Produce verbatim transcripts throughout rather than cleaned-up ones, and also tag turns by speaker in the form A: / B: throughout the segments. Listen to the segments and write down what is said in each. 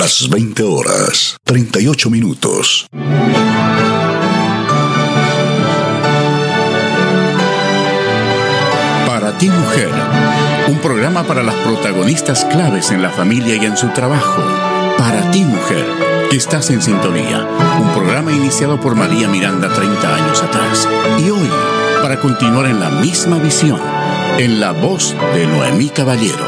A: Las veinte horas, treinta y ocho minutos. Para ti, mujer, un programa para las protagonistas claves en la familia y en su trabajo. Para ti, mujer, que estás en sintonía. Un programa iniciado por María Miranda treinta años atrás. Y hoy, para continuar en la misma visión, en la voz de Noemí Caballero.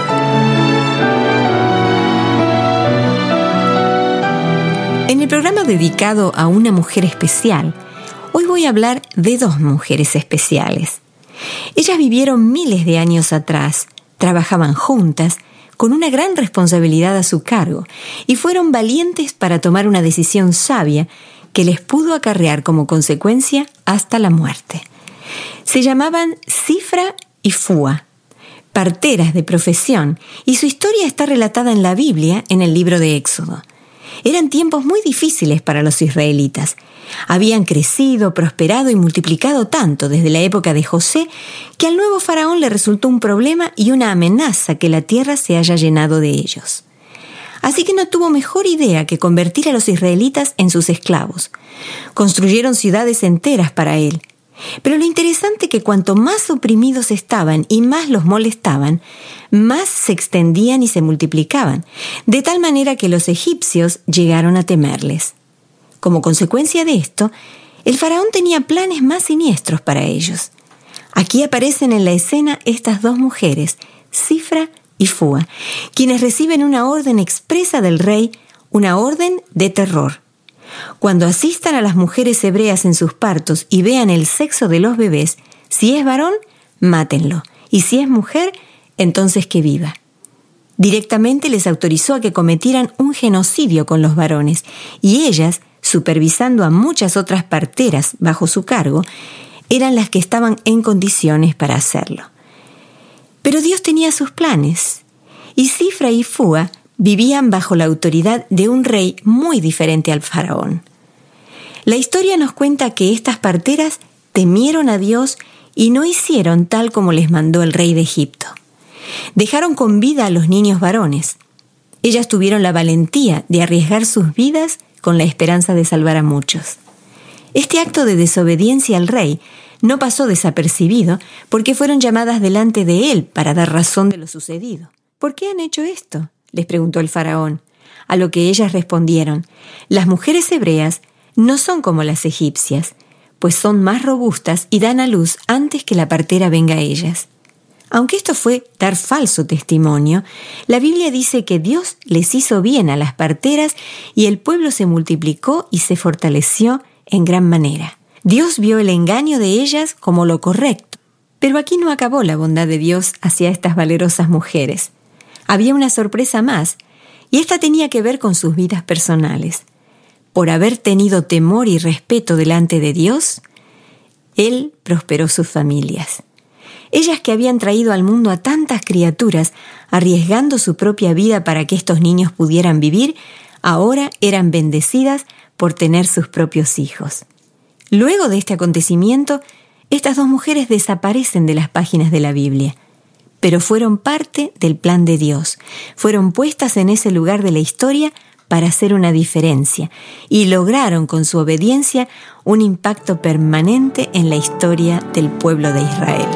B: En el programa dedicado a una mujer especial, hoy voy a hablar de dos mujeres especiales. Ellas vivieron miles de años atrás, trabajaban juntas, con una gran responsabilidad a su cargo, y fueron valientes para tomar una decisión sabia que les pudo acarrear como consecuencia hasta la muerte. Se llamaban Sifra y Fúa, parteras de profesión, y su historia está relatada en la Biblia en el libro de Éxodo. Eran tiempos muy difíciles para los israelitas. Habían crecido, prosperado y multiplicado tanto desde la época de José que al nuevo faraón le resultó un problema y una amenaza que la tierra se haya llenado de ellos. Así que no tuvo mejor idea que convertir a los israelitas en sus esclavos. Construyeron ciudades enteras para él. Pero lo interesante es que cuanto más oprimidos estaban y más los molestaban, más se extendían y se multiplicaban, de tal manera que los egipcios llegaron a temerles. Como consecuencia de esto, el faraón tenía planes más siniestros para ellos. Aquí aparecen en la escena estas dos mujeres, Sifra y Fúa, quienes reciben una orden expresa del rey, una orden de terror. Cuando asistan a las mujeres hebreas en sus partos y vean el sexo de los bebés, si es varón, mátenlo, y si es mujer, entonces que viva. Directamente les autorizó a que cometieran un genocidio con los varones, y ellas, supervisando a muchas otras parteras bajo su cargo, eran las que estaban en condiciones para hacerlo. Pero Dios tenía sus planes, y Sifra y Fúa vivían bajo la autoridad de un rey muy diferente al faraón. La historia nos cuenta que estas parteras temieron a Dios y no hicieron tal como les mandó el rey de Egipto. Dejaron con vida a los niños varones. Ellas tuvieron la valentía de arriesgar sus vidas con la esperanza de salvar a muchos. Este acto de desobediencia al rey no pasó desapercibido porque fueron llamadas delante de él para dar razón de lo sucedido. ¿Por qué han hecho esto?, les preguntó el faraón, a lo que ellas respondieron: las mujeres hebreas no son como las egipcias, pues son más robustas y dan a luz antes que la partera venga a ellas. Aunque esto fue dar falso testimonio, la Biblia dice que Dios les hizo bien a las parteras y el pueblo se multiplicó y se fortaleció en gran manera. Dios vio el engaño de ellas como lo correcto, pero aquí no acabó la bondad de Dios hacia estas valerosas mujeres. Había una sorpresa más, y esta tenía que ver con sus vidas personales. Por haber tenido temor y respeto delante de Dios, Él prosperó sus familias. Ellas que habían traído al mundo a tantas criaturas, arriesgando su propia vida para que estos niños pudieran vivir, ahora eran bendecidas por tener sus propios hijos. Luego de este acontecimiento, estas dos mujeres desaparecen de las páginas de la Biblia. Pero fueron parte del plan de Dios. Fueron puestas en ese lugar de la historia para hacer una diferencia y lograron con su obediencia un impacto permanente en la historia del pueblo de Israel.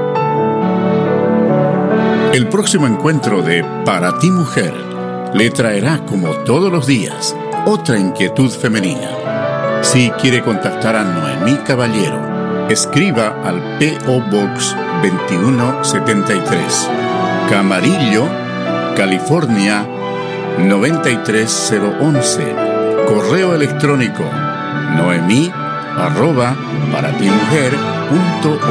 A: El próximo encuentro de Para ti, mujer le traerá, como todos los días, otra inquietud femenina. Si quiere contactar a Noemí Caballero, escriba al P O Box veintiuno setenta y tres, Camarillo, California noventa y tres cero once. Correo electrónico noemí arroba para ti mujer punto